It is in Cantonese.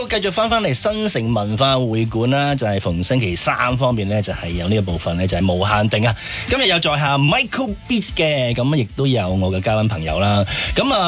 繼續翻嚟新城文化會館啦，就係逢星期三方面呢，就係有呢個部分呢，就係無限定啊。今日有在下 Michael Beats 嘅，咁亦都有我嘅嘉賓朋友啦。咁啊